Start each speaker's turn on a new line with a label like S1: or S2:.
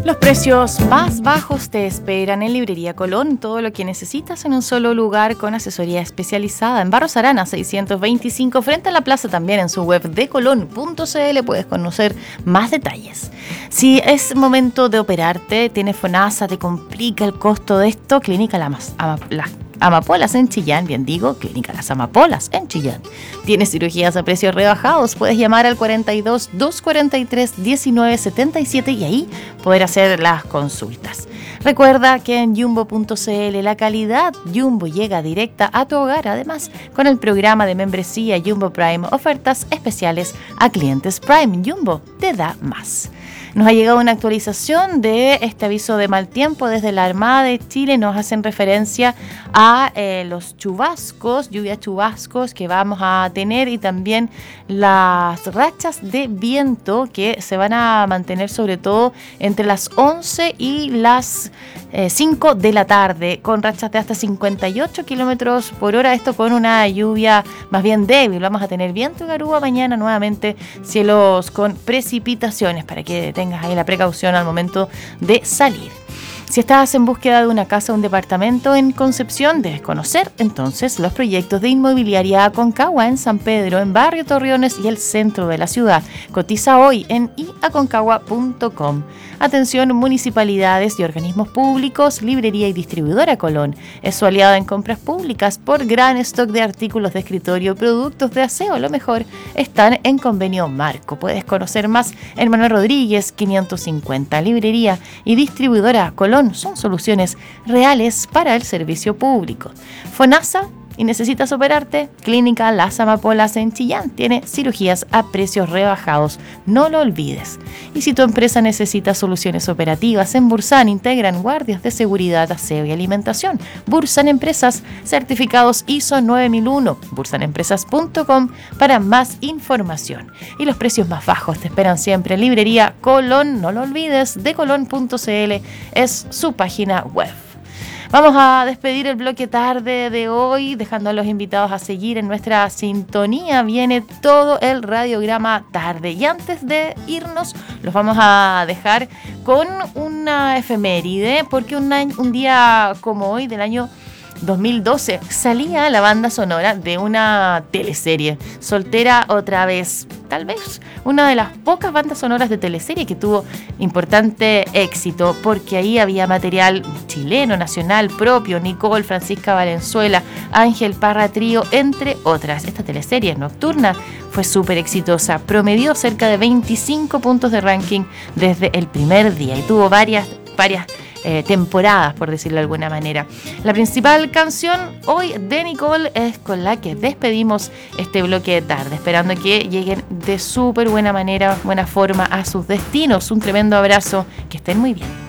S1: Los precios más bajos te esperan en Librería Colón. Todo lo que necesitas en un solo lugar con asesoría especializada. En Barros Arana 625, frente a la plaza, también en su web de colón.cl puedes conocer más detalles. Si es momento de operarte, tienes FONASA, te complica el costo de esto, Clínica Las Amapolas en Chillán, bien digo, Clínica Las Amapolas en Chillán. Tienes cirugías a precios rebajados, puedes llamar al 42 243 1977 y ahí poder hacer las consultas. Recuerda que en Jumbo.cl la calidad Jumbo llega directa a tu hogar, además con el programa de membresía Jumbo Prime, ofertas especiales a clientes Prime. Jumbo te da más. Nos ha llegado una actualización de este aviso de mal tiempo desde la Armada de Chile. Nos hacen referencia a los chubascos, lluvias chubascos que vamos a tener y también las rachas de viento que se van a mantener sobre todo entre las 11 y las 5 de la tarde, con rachas de hasta 58 kilómetros por hora. Esto con una lluvia más bien débil. Vamos a tener viento y garúa mañana, nuevamente cielos con precipitaciones para que tengas ahí la precaución al momento de salir. Si estás en búsqueda de una casa o un departamento en Concepción, debes conocer entonces los proyectos de Inmobiliaria Aconcagua en San Pedro, en Barrio Torreones y el centro de la ciudad. Cotiza hoy en iaconcagua.com. Atención, municipalidades y organismos públicos, Librería y Distribuidora Colón es su aliada en compras públicas por gran stock de artículos de escritorio, productos de aseo. Lo mejor están en Convenio Marco. Puedes conocer más en Manuel Rodríguez 550. Librería y Distribuidora Colón son soluciones reales para el servicio público. FONASA y necesitas operarte, Clínica Las Amapolas en Chillán tiene cirugías a precios rebajados, no lo olvides. Y si tu empresa necesita soluciones operativas, en Bursan integran guardias de seguridad, aseo y alimentación. Bursan Empresas, certificados ISO 9001, bursanempresas.com para más información. Y los precios más bajos te esperan siempre en Librería Colón, no lo olvides, de colón.cl es su página web. Vamos a despedir el bloque tarde de hoy, dejando a los invitados a seguir en nuestra sintonía. Viene todo el radiograma tarde. Y antes de irnos, los vamos a dejar con una efeméride, porque un día como hoy, del año 2012, salía la banda sonora de una teleserie, Soltera otra vez. Tal vez una de las pocas bandas sonoras de teleserie que tuvo importante éxito, porque ahí había material chileno, nacional, propio, Nicole, Francisca Valenzuela, Ángel Parra Trío, entre otras. Esta teleserie nocturna fue súper exitosa, promedió cerca de 25 puntos de ranking desde el primer día y tuvo varias temporadas, por decirlo de alguna manera. La principal canción hoy de Nicole es con la que despedimos este bloque de tarde, esperando que lleguen de súper buena manera, buena forma a sus destinos. Un tremendo abrazo, que estén muy bien.